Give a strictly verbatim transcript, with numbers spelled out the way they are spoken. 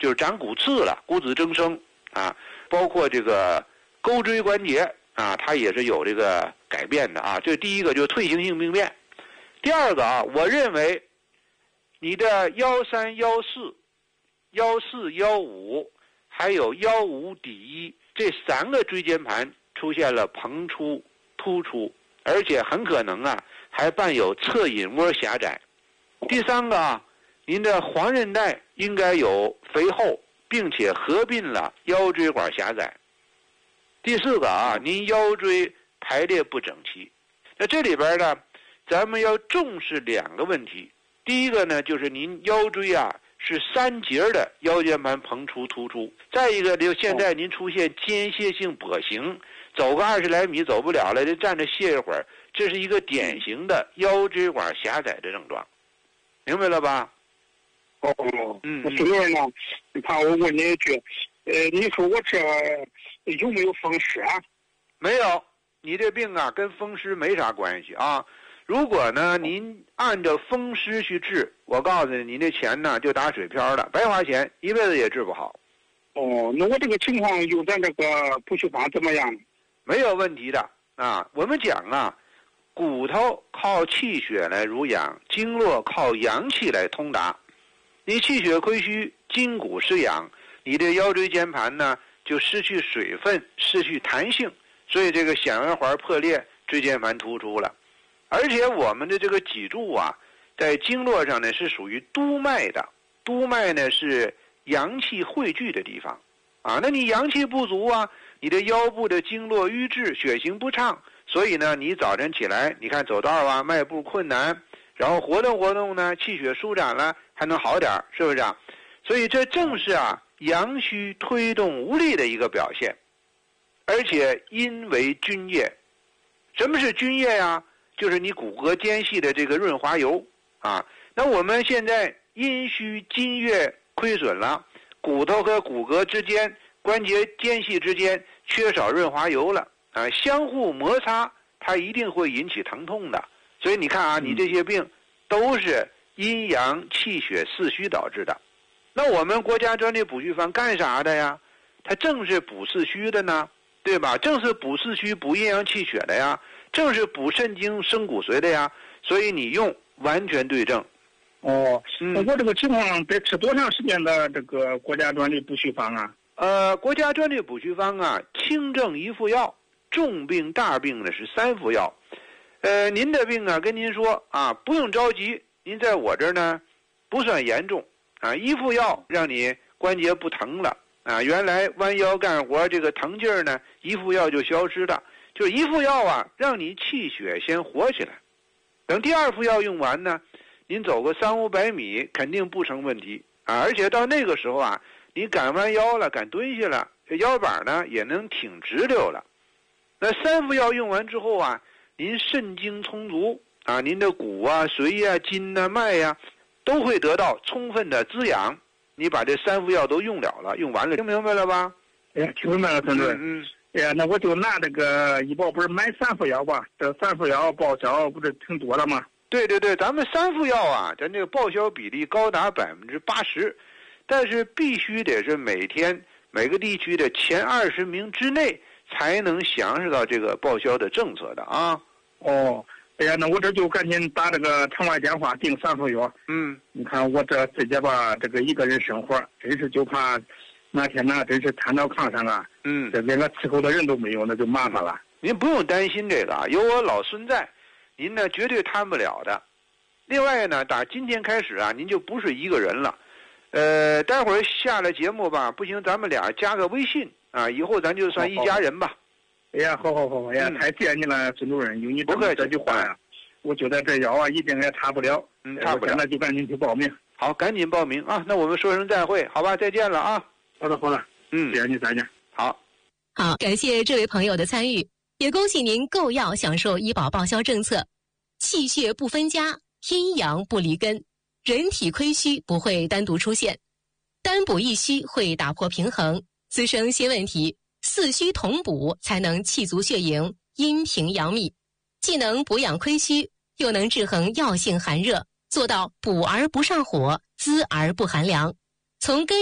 就是长骨刺了，骨质增生啊，包括这个钩椎关节啊，它也是有这个改变的啊。这第一个就是退行性病变。第二个啊，我认为你的幺三、幺四、幺四、幺五，还有幺五底一这三个椎间盘出现了膨出、突出，而且很可能啊还伴有侧隐窝狭窄。第三个啊，您的黄韧带应该有肥厚，并且合并了腰椎管狭窄。第四个啊，您腰椎排列不整齐。那这里边呢，咱们要重视两个问题。第一个呢，就是您腰椎啊是三节的腰间盘膨出突出。再一个，就现在您出现间歇性跛行，走个二十来米走不了了，就站着歇一会儿，这是一个典型的腰椎管狭窄的症状，明白了吧？ 哦，嗯，孙主任呢，你看我问你一句，呃，你说我这有没有风湿啊？ 没有，你这病啊跟风湿没啥关系啊。如果呢您按照风湿去治，我告诉你，你这钱呢就打水漂了，白花钱，一辈子也治不好。 哦，那我这个情况用咱这个不锈钢怎么样？ 没有问题的啊。我们讲啊，骨头靠气血来濡养，经络靠阳气来通达。你气血亏虚，筋骨失养，你的腰椎间盘呢就失去水分，失去弹性，所以这个响圆环破裂，椎间盘突出了。而且我们的这个脊柱啊，在经络上呢是属于督脉的，督脉呢是阳气汇聚的地方啊。那你阳气不足啊，你的腰部的经络瘀滞，血行不畅，所以呢你早晨起来，你看走道啊，迈步困难，然后活动活动呢，气血舒展了，还能好点，是不是啊？所以这正是啊阳虚推动无力的一个表现。而且阴为津液。什么是津液呀？就是你骨骼间隙的这个润滑油啊。那我们现在阴虚津液亏损了，骨头和骨骼之间、关节间隙之间缺少润滑油了啊，相互摩擦，它一定会引起疼痛的。所以你看啊，你这些病都是阴阳气血四虚导致的。那我们国家专利补虚方干啥的呀？它正是补四虚的呢，对吧？正是补四虚、补阴阳气血的呀，正是补肾精、生骨髓的呀。所以你用完全对症。 哦，嗯，我这个情况得吃多长时间的这个国家专利补虚方啊？ 呃，国家专利补虚方啊，轻症一副药，重病大病呢是三副药。呃，您的病啊，跟您说啊，不用着急，您在我这儿呢不算严重啊，一副药让你关节不疼了啊，原来弯腰干活这个疼劲儿呢，一副药就消失了，就是一副药啊，让你气血先活起来。等第二副药用完呢，您走个三五百米肯定不成问题啊，而且到那个时候啊，你敢弯腰了，敢蹲下了，这腰板呢也能挺直溜了。那三副药用完之后啊，您肾精充足啊，您的骨啊、髓啊、筋啊、脉呀、啊，都会得到充分的滋养。你把这三副药都用了了，用完了，听明白了吧？ 哎呀，听明白了，同志。 嗯嗯。 哎呀，那我就拿这个医保不是买三副药吧？这三副药报销不是挺多了吗？ 对对对，咱们三副药啊，咱这个报销比例高达百分之八十，但是必须得是每天每个地区的前二十名之内才能享受到这个报销的政策的啊。 哦，哎呀，那我这就赶紧打这个城外电话订三副药。 嗯， 你看我这自己吧，这个一个人生活，真是就怕哪天呢，真是瘫到炕上啊。 嗯， 这连个伺候的人都没有，那就麻烦了。 您不用担心这个啊，有我老孙在，您呢绝对瘫不了的。另外呢，打今天开始啊，您就不是一个人了。呃，待会儿下了节目吧，不行，咱们俩加个微信啊，以后咱就算一家人吧。 哎呀，好好好，哎呀，嗯、太谢谢你了，孙主任，有你这么这句话呀，我觉得这药啊一定也差不了。 嗯，差不了。 现在就赶紧去报名。 好，赶紧报名啊！那我们说声再会，好吧？再见了啊！ 好的，好的， 嗯， 谢谢你，再见。 好， 好，感谢这位朋友的参与，也恭喜您购药享受医保报销政策。气血不分家，阴阳不离根，人体亏虚不会单独出现，单补一虚会打破平衡，滋生新问题。四虚同补才能气足血盈，阴平阳秘，既能补养亏虚，又能制衡药性寒热，做到补而不上火，滋而不寒凉。从根